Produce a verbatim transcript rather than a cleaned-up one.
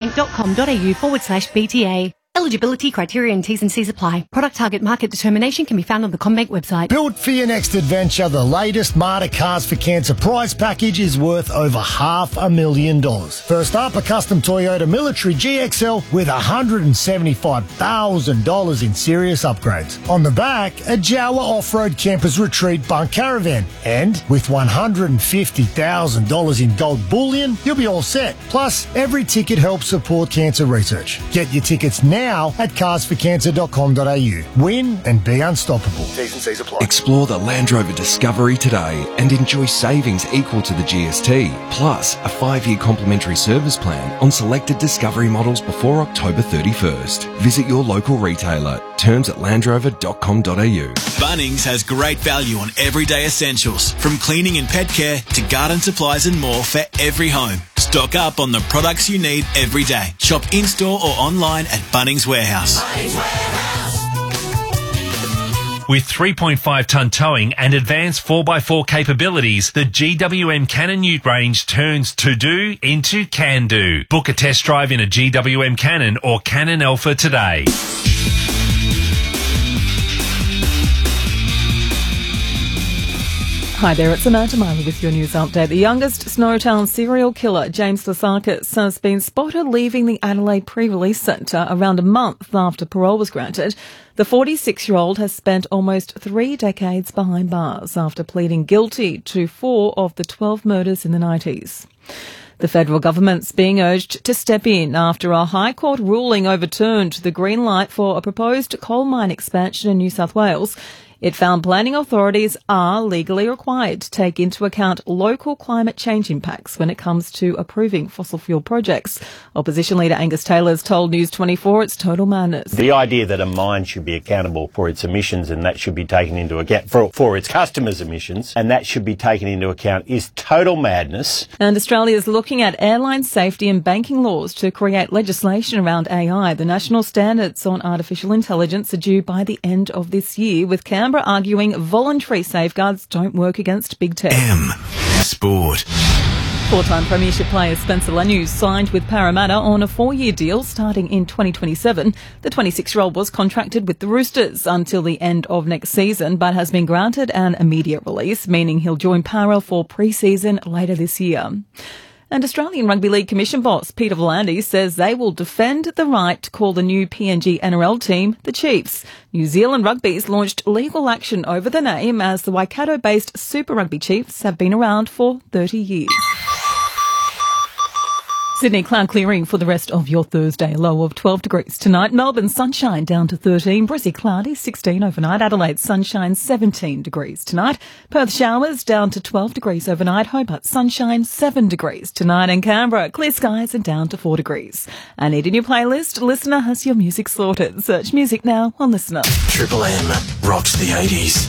bank.com.au forward slash BTA. Eligibility criteria and T's and C's apply. Product target market determination can be found on the CommBank website. Built for your next adventure, the latest Marta Cars for Cancer prize package is worth over half a million dollars. First up, a custom Toyota Military G X L with one hundred seventy-five thousand dollars in serious upgrades. On the back, a Jawa Off-Road Campers Retreat Bunk Caravan. And with one hundred fifty thousand dollars in gold bullion, you'll be all set. Plus, every ticket helps support cancer research. Get your tickets now Now at cars for cancer dot com dot a u. Win and be unstoppable. T's and C's apply. Explore the Land Rover Discovery today and enjoy savings equal to the G S T, plus a five-year complimentary service plan on selected Discovery models before October thirty-first. Visit your local retailer. Terms at land rover dot com dot a u. Bunnings has great value on everyday essentials, from cleaning and pet care to garden supplies and more for every home. Stock up on the products you need every day. Shop in-store or online at Bunnings Warehouse. Bunnings Warehouse. With three point five tonne towing and advanced four by four capabilities, the G W M Cannon Ute range turns to-do into can-do. Book a test drive in a G W M Cannon or Cannon Alpha today. Hi there, it's Amanda Miley with your news update. The youngest Snowtown serial killer, James Lasakis, has been spotted leaving the Adelaide Pre-Release Centre around a month after parole was granted. The forty-six-year-old has spent almost three decades behind bars after pleading guilty to four of the twelve murders in the nineties. The federal government's being urged to step in after a High Court ruling overturned the green light for a proposed coal mine expansion in New South Wales. It found planning authorities are legally required to take into account local climate change impacts when it comes to approving fossil fuel projects. Opposition leader Angus Taylor has told News twenty-four it's total madness. The idea that a mine should be accountable for its emissions and that should be taken into account for, for its customers' emissions and that should be taken into account is total madness. And Australia is looking at airline safety and banking laws to create legislation around A I. The national standards on artificial intelligence are due by the end of this year, with Canberra arguing voluntary safeguards don't work against big tech. M Sport. Four-time premiership player Spencer Lanu signed with Parramatta on a four-year deal starting in twenty twenty-seven. The twenty-six-year-old was contracted with the Roosters until the end of next season, but has been granted an immediate release, meaning he'll join Parra for pre-season later this year. And Australian Rugby League Commission boss Peter V'landys says they will defend the right to call the new P N G N R L team the Chiefs. New Zealand Rugby's launched legal action over the name, as the Waikato-based Super Rugby Chiefs have been around for thirty years. Sydney, cloud clearing for the rest of your Thursday. Low of twelve degrees tonight. Melbourne, sunshine down to thirteen. Brizzy, cloudy, sixteen overnight. Adelaide, sunshine, seventeen degrees tonight. Perth, showers down to twelve degrees overnight. Hobart, sunshine, seven degrees tonight. And Canberra, clear skies and down to four degrees. And need a new playlist? Listener has your music sorted. Search music now on Listener. Triple M rocks the eighties.